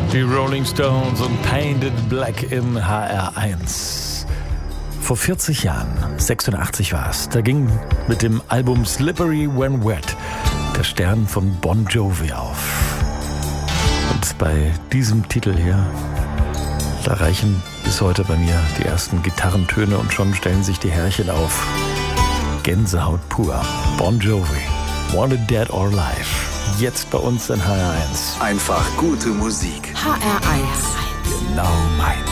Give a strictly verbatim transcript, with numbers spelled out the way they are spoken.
Die Rolling Stones und Painted Black in H R eins. Vor vierzig Jahren, sechsundachtzig war es, da ging mit dem Album Slippery When Wet der Stern von Bon Jovi auf. Und bei diesem Titel hier, da reichen bis heute bei mir die ersten Gitarrentöne und schon stellen sich die Härchen auf. Gänsehaut pur. Bon Jovi, Wanted Dead or Alive. Jetzt bei uns in H R eins. Einfach gute Musik. H R eins. Genau mein.